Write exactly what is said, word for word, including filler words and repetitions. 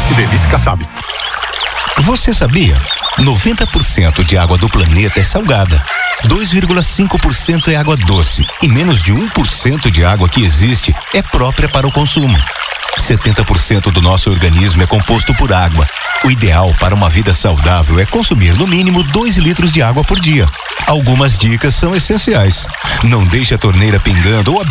S D disse que sabe. Você sabia? noventa por cento de água do planeta é salgada. dois vírgula cinco por cento é água doce. E menos de um por cento de água que existe é própria para o consumo. setenta por cento do nosso organismo é composto por água. O ideal para uma vida saudável é consumir no mínimo dois litros de água por dia. Algumas dicas são essenciais. Não deixe a torneira pingando ou aberta